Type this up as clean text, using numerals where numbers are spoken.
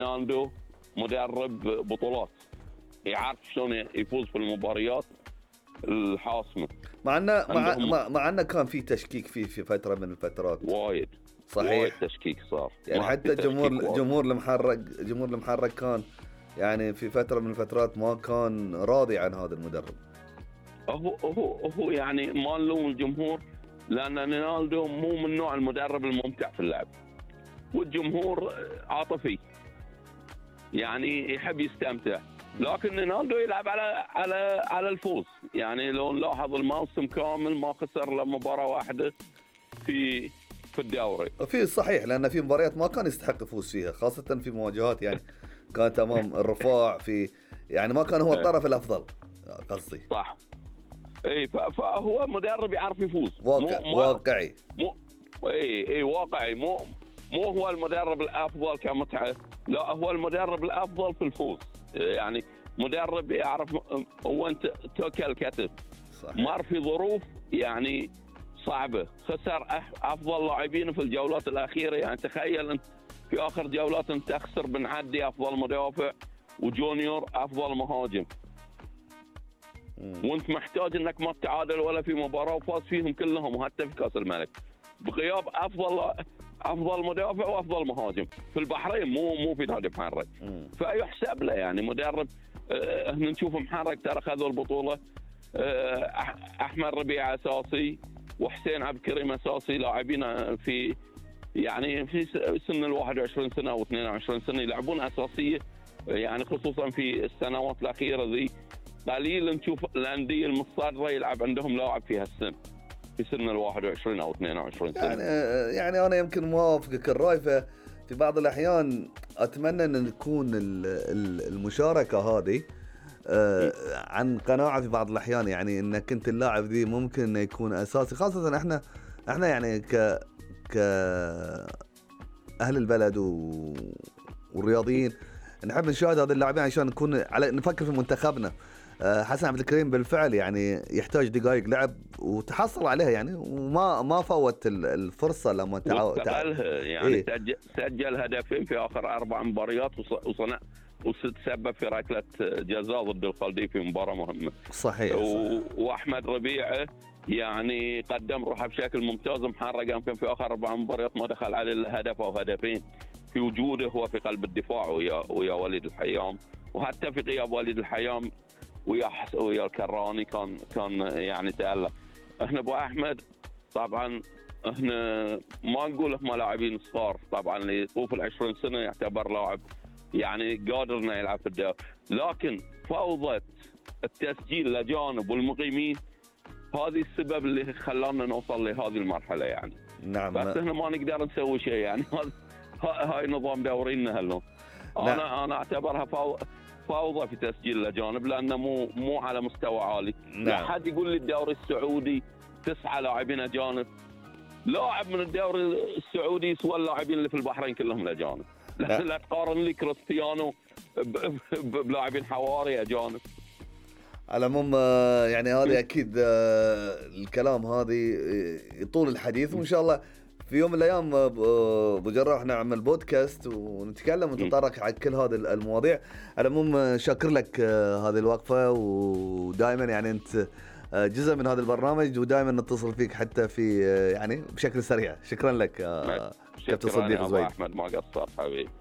رونالدو مدرب بطولات، يعرف شلون يفوز في المباريات الحاسمة. مع انه كان في تشكيك فيه في فترة من الفترات. وايد صحيح. تشكيك صار، يعني حتى جمهور المحرك كان يعني في فترة من الفترات ما كان راضي عن هذا المدرب. هو يعني ما نلوم الجمهور، لأن رونالدو مو من نوع المدرب الممتع في اللعب، والجمهور عاطفي يعني يحب يستمتع. لكن رونالدو يلعب على الفوز. يعني لو نلاحظ الموسم كامل ما خسر له مباراة واحدة في الدوري. في صحيح، لأن في مباريات ما كان يستحق يفوز فيها، خاصة في مواجهات يعني كانت أمام الرفاع، في يعني ما كان هو الطرف الأفضل قصدي. صح. اي فهو مدرب يعرف يفوز، واقعي. اي واقعي. مو هو المدرب الافضل كمتعه، لا هو المدرب الافضل في الفوز. يعني مدرب يعرف هو انت توكل كتف. مر في ظروف يعني صعبه، خسر افضل لاعبين في الجولات الاخيره. يعني تخيل انت في اخر جولات انت تخسر بن عدي افضل مدافع وجونيور افضل مهاجم، وانت محتاج انك ما تتعادل ولا في مباراه وفاز فيهم كلهم، وحتى في كاس الملك بغياب افضل مدافع وافضل مهاجم في البحرين، مو في نادي محرك. فيحسب له يعني مدرب. احنا نشوف محرك ترى خذوا البطوله، احمد ربيع اساسي وحسين عبد الكريم اساسي، لاعبين في يعني في سن ال 21 سنه او 22 سنه يلعبون اساسيه. يعني خصوصا في السنوات الاخيره ذي قليل نشوف الانديه المصدره يلعب عندهم لاعب في هالسن، في سن ال 21 او 22 سنه. يعني انا يمكن موافقك الراي. في بعض الاحيان اتمنى ان تكون المشاركه هذه عن قناعه في بعض الاحيان، يعني انك انت اللاعب ذي ممكن انه يكون اساسي، خاصه احنا يعني ك اهل البلد والرياضيين نحب نشاهد هذه اللاعبين عشان نفكر في منتخبنا. حسن عبد الكريم بالفعل يعني يحتاج دقائق لعب وتحصل عليها يعني، وما فوت الفرصه لما يعني سجل هدفين في اخر 4 مباريات وتسبب في ركله جزاء ضد الخلدي في مباراه مهمه. صحيح. واحمد ربيعه يعني قدم روحه بشكل ممتاز. محرق يمكن في اخر 4 مباريات ما دخل عليه الهدف او هدفين، في وجوده هو في قلب الدفاع ويا وليد الحيام، وحتى في غياب وليد الحيام ويا الكراني كان يعني تألق. احنا ابو احمد طبعا احنا ما نقول هم لاعبين صغار، طبعا اللي يطوف ال20 سنه يعتبر لاعب يعني قادر انه يلعب في الدوري، لكن فوضى التسجيل لجانب والمقيمين هذه السبب اللي خلانا نوصل لهذه المرحله يعني. نعم. بس احنا ما نقدر نسوي شيء يعني، هاي نظام دورينا هلو. انا اعتبرها فوضى في تسجيل الاجانب، لانه مو على مستوى عالي. لا حد يقول لي الدوري السعودي 9 لاعبين اجانب، لاعب من الدوري السعودي يسوى اللاعبين اللي في البحرين كلهم الاجانب. لا تقارن لي كريستيانو بلاعبين حواري اجانب. على العموم يعني هذه اكيد الكلام هذه يطول الحديث، وان شاء الله في يوم من الايام ابو جراح نعمل بودكاست ونتكلم ونتطرق على كل هذه المواضيع. على العموم شاكر لك هذه الوقفه، ودائما يعني انت جزء من هذا البرنامج، ودائما نتصل فيك حتى في يعني بشكل سريع. شكرا لك كابتن صديق زويد. احمد ما قصرت حبيبي.